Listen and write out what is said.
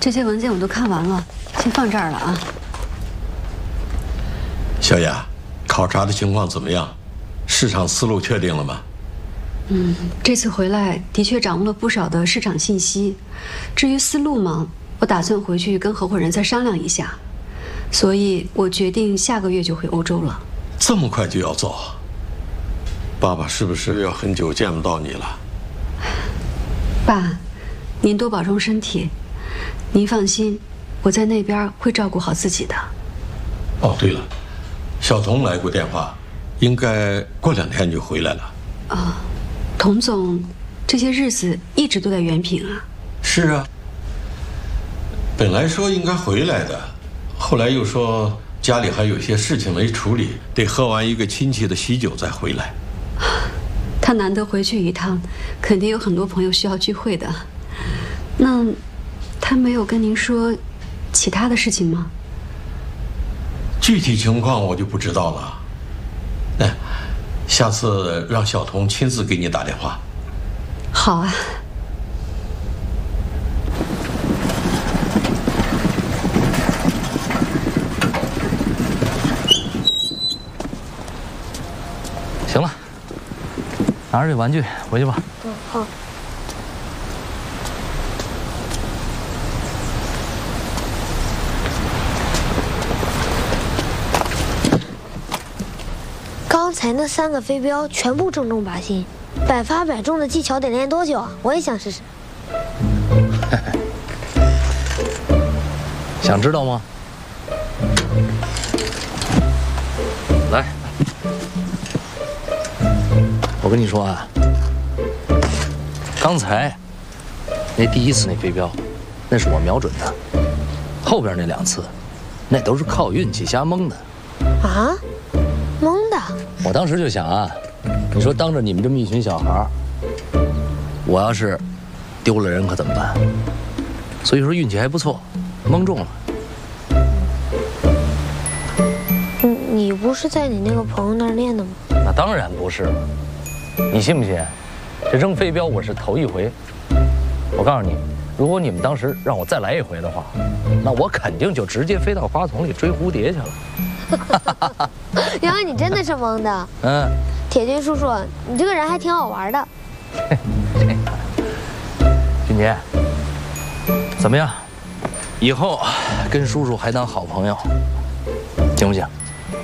这些文件我都看完了，先放这儿了啊。 小雅，考察的情况怎么样？市场思路确定了吗？ 这次回来的确掌握了不少的市场信息。至于思路嘛，我打算回去跟合伙人再商量一下。所以我决定下个月就回欧洲了。 这么快就要走？爸爸是不是要很久见不到你了？ 爸，您多保重身体。您放心，我在那边会照顾好自己的。 哦，对了，小童来过电话，应该过2天就回来了。 童总这些日子一直都在原平啊。 是啊，本来说应该回来的，后来又说家里还有些事情没处理，得喝完一个亲戚的喜酒再回来。 他难得回去一趟，肯定有很多朋友需要聚会的。那他没有跟您说其他的事情吗？ 具体情况我就不知道了。下次让小童亲自给你打电话。 好啊。 行了，拿着这玩具回去吧。 好。刚才那3个飞镖全部正中靶心，100发100中的技巧得练多久啊？我也想试试。 想知道吗？来，我跟你说啊，刚才那第1次那飞镖，那是我瞄准的，后边那2次，那都是靠运气瞎蒙的。 啊？蒙的？ 我当时就想啊，你说当着你们这么一群小孩，我要是丢了人可怎么办？所以说运气还不错，蒙中了。 你不是在你那个朋友那儿练的吗？ 那当然不是了，你信不信？这扔飞镖我是头一回。我告诉你，如果你们当时让我再来一回的话，那我肯定就直接飞到花丛里追蝴蝶去了。 原来你真的是蒙的。铁军叔叔，你这个人还挺好玩的。 俊杰，怎么样？以后跟叔叔还当好朋友，行不行？